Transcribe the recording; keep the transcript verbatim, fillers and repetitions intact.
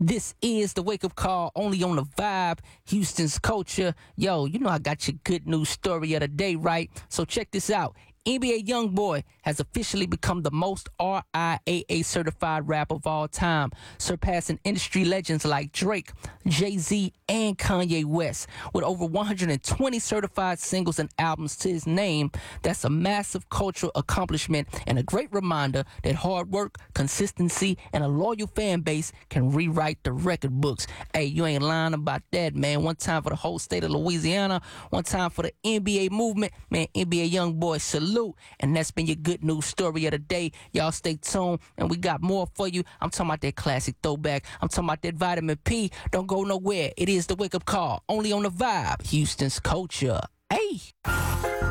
This is the wake up call only on the vibe, Houston's culture. Yo, you know I got your good news story of the day, right? So check this out. N B A YoungBoy has officially become the most R I A A certified rapper of all time, surpassing industry legends like Drake, Jay-Z, and Kanye West. With over one hundred twenty certified singles and albums to his name, that's a massive cultural accomplishment and a great reminder that hard work, consistency, and a loyal fan base can rewrite the record books. Hey, you ain't lying about that, man. One time for the whole state of Louisiana, one time for the N B A movement. Man, N B A YoungBoy, salute. And that's been your good news story of the day. Y'all stay tuned, and we got more for you. I'm talking about that classic throwback. I'm talking about that vitamin P. Don't go nowhere. It is the wake-up call, only on the vibe, Houston's culture. Hey!